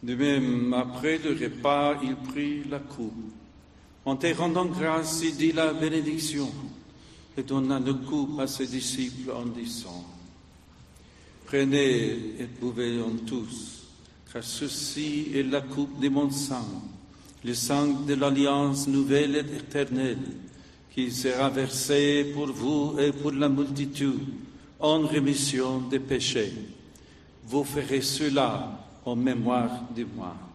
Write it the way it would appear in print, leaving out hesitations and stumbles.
De même, après le repas, il prit la coupe. En te rendant grâce, il dit la bénédiction et donna la coupe à ses disciples en disant: Prenez et buvez-en tous, car ceci est la coupe de mon sang, le sang de l'alliance nouvelle et éternelle, qui sera versé pour vous et pour la multitude en rémission des péchés. Vous ferez cela en mémoire de moi.